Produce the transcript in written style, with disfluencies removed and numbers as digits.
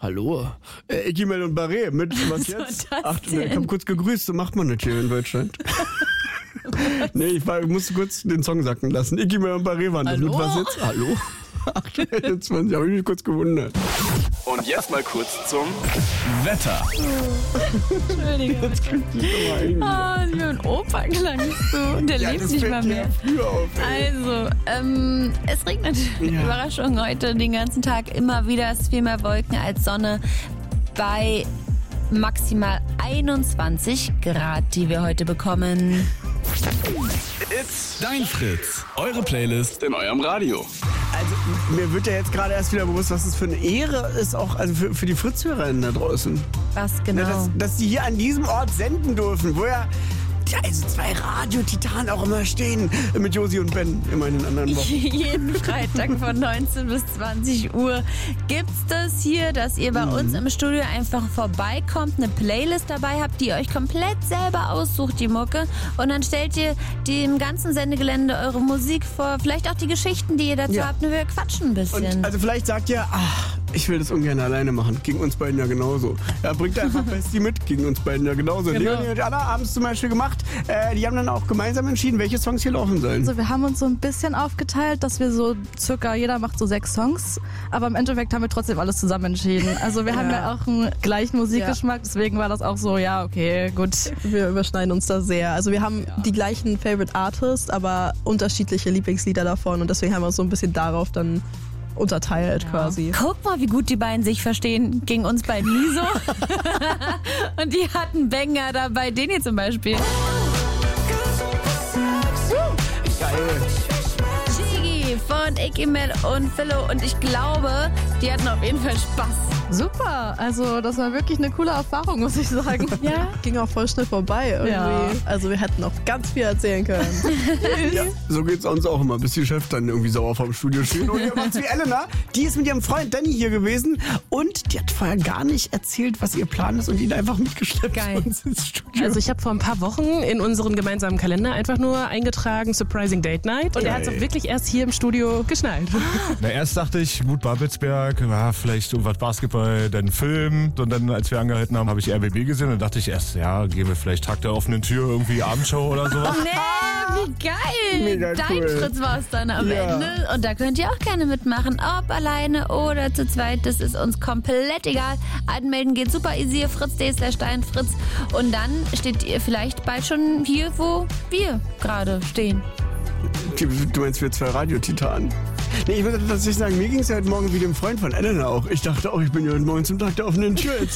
Hallo, Egimel und Barré mit was jetzt? Ach, ich hab kurz gegrüßt, so macht man das hier in Deutschland. Nee, ich musste kurz den Song sacken lassen. Egimel und Barré waren das. Hallo? Mit was jetzt? Hallo? 28, habe ich mich kurz gewundert. Und jetzt mal kurz zum Wetter. Entschuldigung. Wie ein Opa klangst du. Der lebt nicht mal mehr. Also, es regnet. Ja. Überraschung heute den ganzen Tag immer wieder. Es ist viel mehr Wolken als Sonne bei maximal 21 Grad, die wir heute bekommen. It's Dein Fritz. Eure Playlist in eurem Radio. Also, mir wird ja jetzt gerade erst wieder bewusst, was es für eine Ehre ist, auch also für die Fritz-HörerInnen da draußen. Was genau? Dass die hier an diesem Ort senden dürfen, wo ja also 2 Radiotitanen auch immer stehen, mit Josi und Ben immer in den anderen Wochen. Jeden Freitag von 19 bis 20 Uhr gibt's das hier, dass ihr bei uns im Studio einfach vorbeikommt, eine Playlist dabei habt, die ihr euch komplett selber aussucht, die Mucke. Und dann stellt ihr dem ganzen Sendegelände eure Musik vor, vielleicht auch die Geschichten, die ihr dazu habt, nur wir quatschen ein bisschen. Und also vielleicht sagt ihr, ich will das ungern alleine machen. Ging uns beiden ja genauso. Ja, bringt einfach Besti mit. Ging uns beiden ja genauso. Genau. Leonie und Anna haben es zum Beispiel gemacht. Die haben dann auch gemeinsam entschieden, welche Songs hier laufen sollen. Also wir haben uns so ein bisschen aufgeteilt, dass wir so circa, jeder macht so 6 Songs, aber im Endeffekt haben wir trotzdem alles zusammen entschieden. Also wir haben ja auch einen gleichen Musikgeschmack, deswegen war das auch so, ja, okay, gut. Wir überschneiden uns da sehr. Also wir haben die gleichen Favorite Artists, aber unterschiedliche Lieblingslieder davon und deswegen haben wir uns so ein bisschen darauf dann unterteilt quasi. Guck mal, wie gut die beiden sich verstehen. Ging uns beiden nie so. Und die hatten Banger dabei, den hier zum Beispiel. Gigi von Egimel und Philo. Und ich glaube, die hatten auf jeden Fall Spaß. Super, also das war wirklich eine coole Erfahrung, muss ich sagen. Ja. Ging auch voll schnell vorbei irgendwie. Ja. Also wir hätten noch ganz viel erzählen können. Ja, so geht's uns auch immer, bis die Chefs dann irgendwie sauer vom Studio stehen. Und ihr macht's wie Elena, die ist mit ihrem Freund Danny hier gewesen und die hat vorher gar nicht erzählt, was ihr Plan ist und ihn einfach mitgeschleppt Geil. zu uns ins Studio. Also ich habe vor ein paar Wochen in unseren gemeinsamen Kalender einfach nur eingetragen Surprising Date Night und er hat es auch wirklich erst hier im Studio geschnallt. Na, erst dachte ich, gut, Babelsberg, vielleicht irgendwas Basketball, dann Film. Und dann, als wir angehalten haben, habe ich RBB gesehen und dachte ich erst, ja, gehen wir vielleicht Tag der offenen Tür, irgendwie Abendshow oder sowas. Nee, wie geil. Mega Dein cool. Fritz war es dann am Ja. Ende. Und da könnt ihr auch gerne mitmachen. Ob alleine oder zu zweit, das ist uns komplett egal. Anmelden geht super easy. fritz.de/deinfritz. Und dann steht ihr vielleicht bald schon hier, wo wir gerade stehen. Du meinst wir 2 Radiotitanen? Nee, ich würde tatsächlich sagen, mir ging es ja heute Morgen wie dem Freund von Elena auch. Ich dachte auch, ich bin ja heute Morgen zum Tag der offenen Tür.